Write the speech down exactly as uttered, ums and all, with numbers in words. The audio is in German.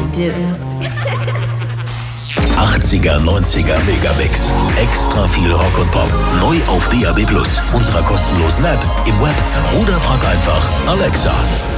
do. achtziger, neunziger Megabix. Extra viel Rock und Pop. Neu auf D A B plus, unserer kostenlosen App, im Web oder frag einfach Alexa.